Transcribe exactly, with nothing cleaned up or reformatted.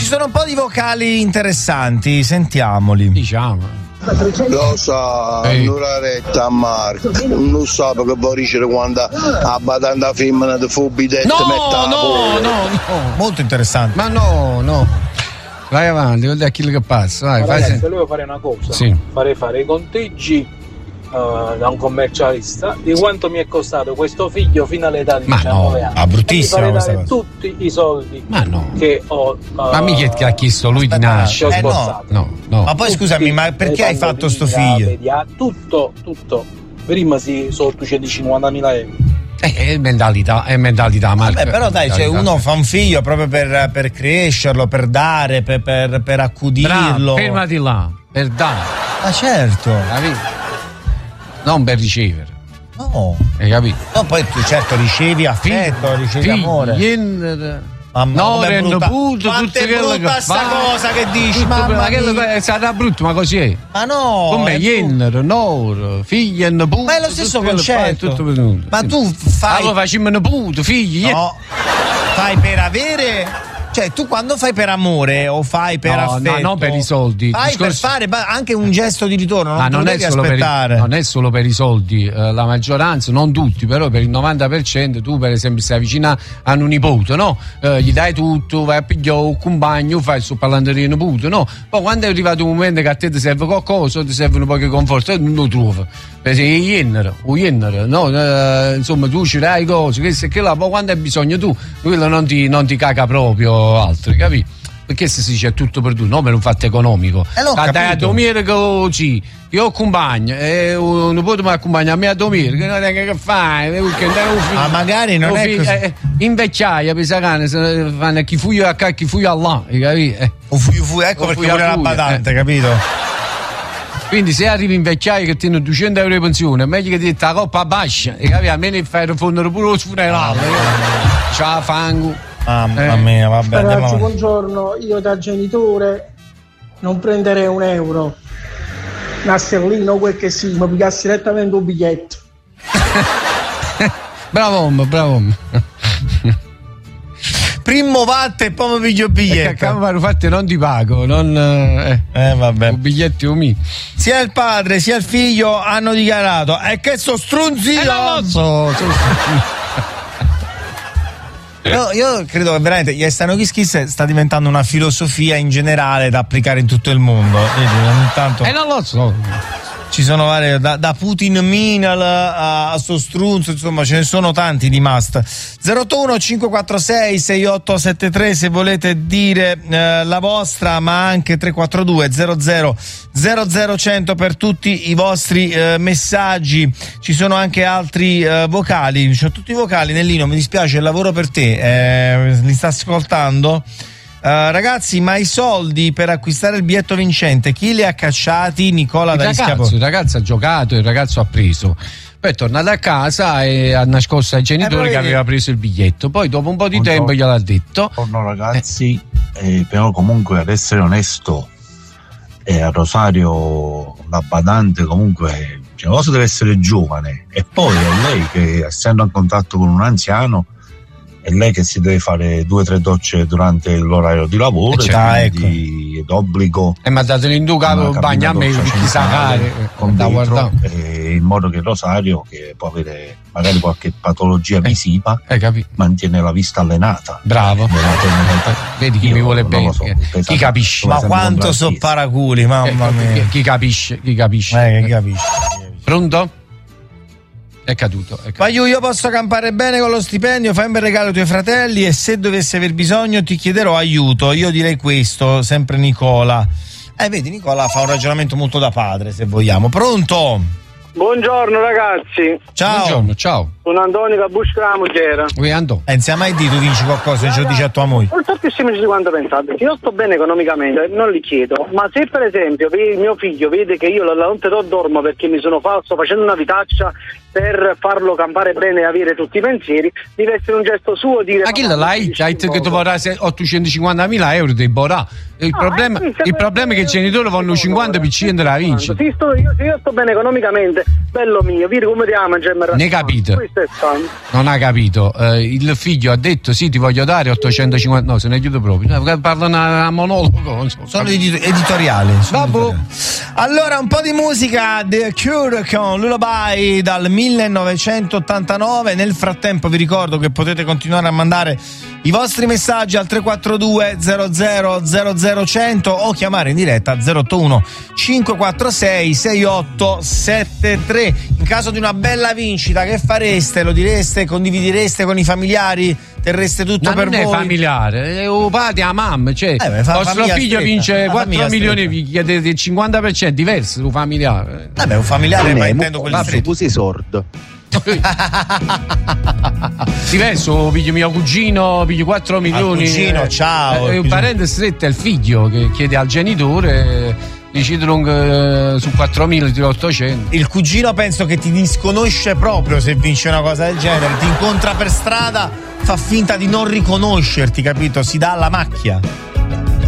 sono un po' di vocali interessanti, sentiamoli. Diciamo. Lo so, Ehi. l'oretta a Marco, non so perché vuoi dicere quando a badanda femmina di fubi detto No, metta no, no, no. Molto interessante. Ma no, no. Vai avanti, guarda a chi che passa. Vai, fai Ragazzi, sen- volevo fare una cosa. Sì. Farei fare i conteggi uh, da un commercialista di quanto mi è costato questo figlio fino all'età di Ma diciannove no, anni. ah, bruttissima E mi questa farei dare cosa. tutti i soldi Ma no. che ho. Uh, Ma mica che ha chiesto lui di Aspetta, nascere. eh, no. sborsato. No, no. Ma poi scusami, ma perché hai fatto sto figlio? Media, tutto, tutto. Prima si sono ottocentocinquantamila euro. Eh, è mentalità, è mentalità, Marco. Vabbè, però dai, cioè, Mentalità. uno fa un figlio proprio per, per crescerlo, per dare, per, per, per accudirlo. Bravo, fermati là, per dare, Ma certo. capito? Non per ricevere, No. hai capito? No, poi tu certo ricevi affetto, ricevi Figli, amore. yen- Mamma, no, com'è renno brutta. puto, Quanto tutte è quelle brutta che sta fa. cosa che dici, Tutto mamma quello- quello mia. che sarà brutto, ma così è. Ma no. Come è yen, no, figli e puto. Ma è lo stesso concetto. Tutto per tutto. Ma Sì. tu fai. Allora facciamo un puto, figli. yen. No. Fai per avere. Cioè, tu quando fai per amore o fai per No, no, affetto, non per i soldi. fai Discorso- per fare ba- anche un gesto di ritorno, non, Ma te non lo è, devi solo per i, aspettare. non è solo per i soldi, eh, la maggioranza, non tutti, però per il novanta per cento tu per esempio stai vicino a un nipote, no? Eh, gli dai tutto, vai a pigliare un compagno, fai il suo pallanterino nipote, no? Poi quando è arrivato un momento che a te ti serve qualcosa, ti serve un po' di conforto, non lo trovi. Per esempio il yenner, o yenner, no? Eh, insomma tu ci dai cose, che se che là, poi quando hai bisogno tu, quello non ti, non ti caga proprio altro, capito? Perché se si dice tutto per tu, no, per un fatto economico. Eh, l'ho Ah, dai a capito. dormire così, io accompagno, e un nipote mi accompagna a me a dormire, che non è che fai? Che andare un figlio- Ma magari non un è figlio- così. eh, in vecchiaia, pesacane, se fanno chi fu io a ca, chi fu io a là, hai capito? Eh. Un fuio fuio, ecco Un perché fuio pure la fuio, badante, eh. capito? Quindi se arrivi in vecchiaia che tieni duecento euro di pensione, è meglio che ti la coppa bassa, hai capito? Almeno fai rifondere pure lo sfunerale. Ciao fango. Mamma Eh. mia, vabbè, andiamo Ragazzi, avanti. buongiorno. Io da genitore non prenderei un euro, una sterlina o quel che sia, mi pigliassi direttamente un biglietto. Bravo, uomo, bravo. uomo. Primo vatte e poi mi piglio il Perché a biglietto. Camparo fatti non ti pago, non eh, Eh, vabbè. un biglietti o mi. Sia il padre sia il figlio hanno dichiarato e che sto strunzio. Eh, non lo so, so- Io, io credo che veramente gli Stano Kiss Kiss sta diventando una filosofia in generale da applicare in tutto il mondo. Vedi, ogni tanto Eh, non lo so. ci sono varie da, da Putin Minal a, a sto strunzo, insomma ce ne sono tanti di must. zero otto uno cinque quattro sei sei otto sette tre se volete dire eh, la vostra, ma anche tre quattro due zero zero zero zero cento per tutti i vostri eh, messaggi. Ci sono anche altri eh, vocali, c'ho tutti i vocali. Nellino, mi dispiace, il lavoro per te, eh, li sta ascoltando? Uh, ragazzi, ma i soldi per acquistare il biglietto vincente chi li ha cacciati? Nicola Il da ragazzo, Rischiapo. il ragazzo ha giocato, il ragazzo ha preso. Poi è tornato a casa e ha nascosto ai genitori Eh, però che vedi- aveva preso il biglietto. Poi dopo un po' di Buongiorno. tempo gliel'ha detto. Buongiorno ragazzi, eh, però comunque ad essere onesto, eh, a Rosario la badante comunque cioè, la cosa deve essere giovane e poi è lei che essendo in contatto con un anziano è lei che si deve fare due o tre docce durante l'orario di lavoro Eh, e certo. quindi è d'obbligo E mi ha dato l'induca una il bagno a me, cabina doccia chissà centrale care, con da vetro, guardare. eh, in modo che Rosario, che può avere magari qualche patologia visiva, Hai capito? mantiene la vista allenata. Bravo. Nella tenera- Vedi chi Io mi vuole non bene. lo so, chi pensa- capisce? Ma sempre quanto comprare so chiesa. paraculi, mamma Eh, mia. chi, chi capisce? Chi capisce? Eh, che capisci? Pronto? È caduto. È caduto. Paiu, io posso campare bene con lo stipendio, fai un bel regalo ai tuoi fratelli e se dovessi aver bisogno ti chiederò aiuto. Io direi questo, sempre Nicola. Eh, vedi, Nicola fa un ragionamento molto da padre, se vogliamo. Pronto? Buongiorno ragazzi, Ciao. Buongiorno, ciao. sono Antonio Cabusca della Mugliera. Ui, Andò. Eh, non si è mai detto vinci qualcosa, non ce lo dici a tua moglie. Molto più semplice di quanto pensate. Se io sto bene economicamente, non li chiedo. Ma se per esempio il mio figlio vede che io la notte non dormo perché mi sono fa, sto facendo una vitaccia per farlo campare bene e avere tutti i pensieri, deve essere un gesto suo dire. Ma chi "Papà, l'hai? mi Hai detto che tu vorrai ottocentocinquantamila euro di borà. Il, Ah, problema, eh, sì, se il per- problema è che i genitori vanno cinquanta per cento da vincere. Se sto, io, se io sto bene economicamente, bello mio, vedi come ti ama, cioè, mi Ne capite? Poi sette anni. Non ha capito, eh, il figlio ha detto sì ti voglio dare ottocentocinquanta, no se ne chiude proprio, parlano a monologo. Sono edit- editoriali. Sono Vabbè. editoriali. Allora un po' di musica, The Cure con Lullaby dal millenovecentottantanove. Nel frattempo vi ricordo che potete continuare a mandare i vostri messaggi al tre quattro due zero zero zero zero cento o chiamare in diretta zero otto uno cinque quattro sei sei otto sette tre. In caso di una bella vincita che fareste? Lo direste? Condividereste con i familiari? Terreste tutto Ma per non voi? è familiare, è un padre a mamma, cioè Eh, beh, fa- vostro famiglia figlio stretta, vince la quattro famiglia milioni, stretta. vi chiedete il cinquanta per cento, diverso un familiare. Vabbè, un familiare, ma Eh, intendo mo- quelli vabbè, stretti. tu sei sordo. Diverso, piglio mio cugino, piglio quattro milioni. cugino, ciao. Eh, un parente stretto è il figlio che chiede al genitore. Decidono uh, su quattromila di ottocento. Il cugino penso che ti disconosce proprio se vince una cosa del genere, ti incontra per strada, fa finta di non riconoscerti, capito? Si dà alla macchia.